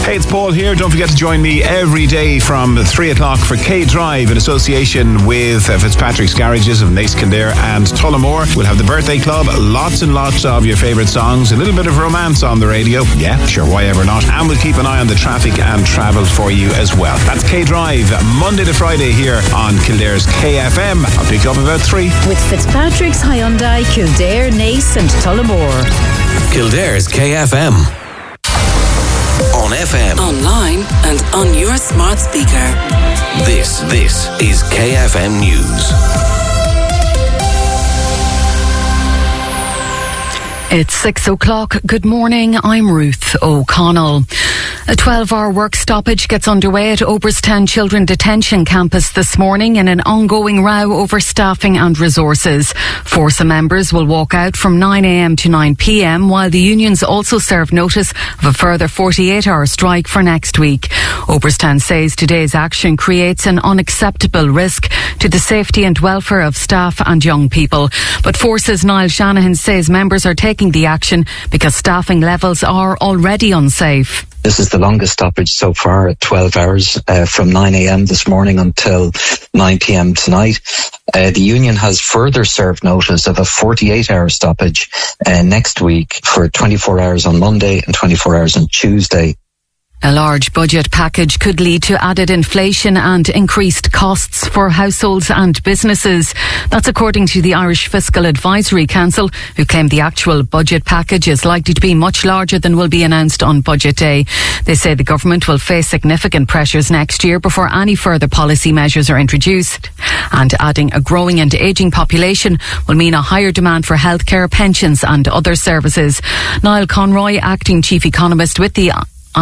Hey, it's Paul here. Don't forget to join me every day from 3 o'clock for K-Drive in association with Fitzpatrick's Garages of Naas Kildare and Tullamore. We'll have the birthday club, lots and lots of your favourite songs, a little bit of romance on the radio. Yeah, sure, why ever not. And we'll keep an eye on the traffic and travel for you as well. That's K-Drive, Monday to Friday here on Kildare's KFM. I'll pick you up about 3. With Fitzpatrick's Hyundai, Kildare, Naas and Tullamore. Kildare's KFM. On FM, online and on your smart speaker. This is KFM News. It's 6 o'clock. Good morning. I'm Ruth O'Connell. A 12-hour work stoppage gets underway at Oberstown Children Detention Campus this morning in an ongoing row over staffing and resources. Force members will walk out from 9 a.m. to 9 p.m, while the unions also serve notice of a further 48-hour strike for next week. Oberstown says today's action creates an unacceptable risk to the safety and welfare of staff and young people. But Force's Niall Shanahan says members are taking the action because staffing levels are already unsafe. This is the longest stoppage so far at 12 hours from 9 a.m. this morning until 9 p.m. tonight. The union has further served notice of a 48-hour stoppage next week for 24 hours on Monday and 24 hours on Tuesday. A large budget package could lead to added inflation and increased costs for households and businesses. That's according to the Irish Fiscal Advisory Council, who claim the actual budget package is likely to be much larger than will be announced on Budget Day. They say the government will face significant pressures next year before any further policy measures are introduced. And adding a growing and ageing population will mean a higher demand for healthcare, pensions and other services. Niall Conroy, acting chief economist with the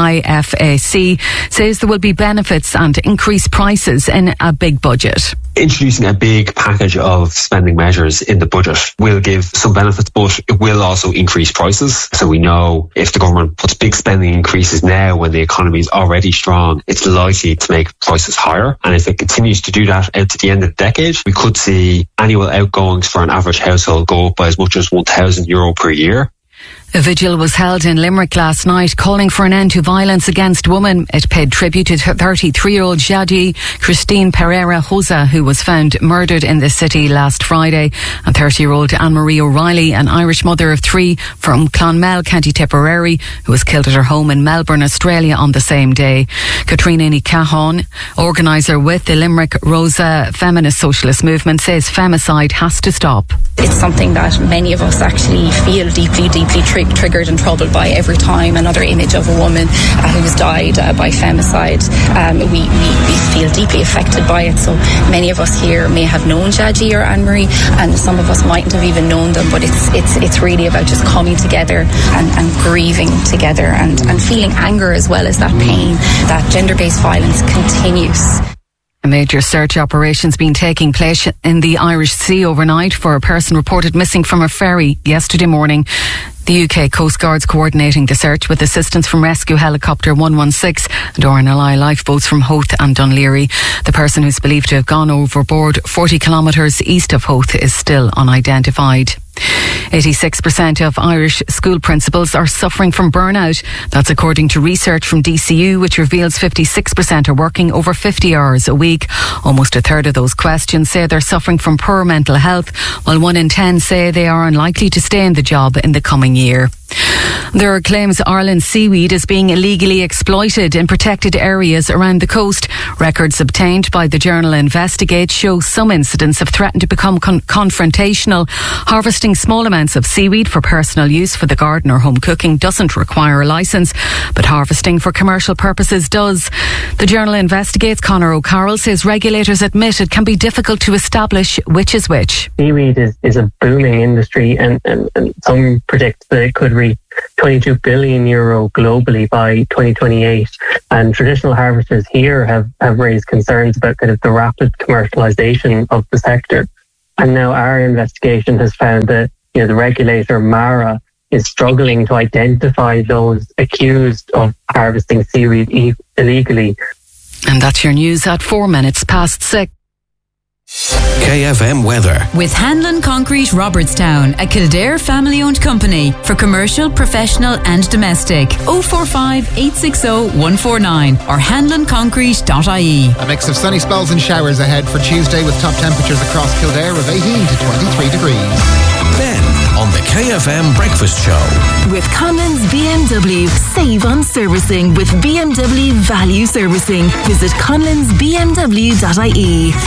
IFAC, says there will be benefits and increased prices in a big budget. Introducing a big package of spending measures in the budget will give some benefits, but it will also increase prices. So we know if the government puts big spending increases now when the economy is already strong, it's likely to make prices higher. And if it continues to do that out to the end of the decade, we could see annual outgoings for an average household go up by as much as €1,000 per year. A vigil was held in Limerick last night calling for an end to violence against women. It paid tribute to 33-year-old Jadi Christine Pereira Hosa, who was found murdered in the city last Friday, and 30-year-old Anne-Marie O'Reilly, an Irish mother of 3 from Clonmel, County Tipperary, who was killed at her home in Melbourne, Australia on the same day. Katrina Ní Cathán, organiser with the Limerick Rosa feminist socialist movement, says femicide has to stop. It's something that many of us actually feel deeply triggered and troubled by every time another image of a woman who's died by femicide. We feel deeply affected by it. So many of us here may have known Jadi or Anne-Marie, and some of us mightn't have even known them, but it's really about just coming together and grieving together and feeling anger as well as that pain that gender-based violence continues. A major search operation's been taking place in the Irish Sea overnight for a person reported missing from a ferry yesterday morning. The UK Coast Guard's coordinating the search with assistance from Rescue Helicopter 116 and RNLI lifeboats from Howth and Dunleary. The person who's believed to have gone overboard 40 kilometres east of Howth is still unidentified. 86% of Irish school principals are suffering from burnout. That's according to research from DCU, which reveals 56% are working over 50 hours a week. Almost a third of those questions say they're suffering from poor mental health, while 1 in 10 say they are unlikely to stay in the job in the coming year. There are claims Ireland's seaweed is being illegally exploited in protected areas around the coast. Records obtained by the journal Investigate show some incidents have threatened to become confrontational. Harvesting small amounts of seaweed for personal use for the garden or home cooking doesn't require a licence, but harvesting for commercial purposes does. The journal Investigate's Conor O'Carroll says regulators admit it can be difficult to establish which is which. Seaweed is a booming industry, and some predict that it could reach €22 billion globally by 2028, and traditional harvesters here have raised concerns about kind of the rapid commercialisation of the sector. And now our investigation has found that the regulator MARA is struggling to identify those accused of harvesting seaweed illegally. And that's your news at 4 minutes past 6. KFM weather. With Hanlon Concrete Robertstown, a Kildare family-owned company for commercial, professional and domestic. 045 860 149 or hanlonconcrete.ie. A mix of sunny spells and showers ahead for Tuesday with top temperatures across Kildare of 18 to 23 degrees. Ben on the KFM Breakfast Show. With Conlon's BMW. Save on servicing with BMW Value Servicing. Visit conlonsbmw.ie.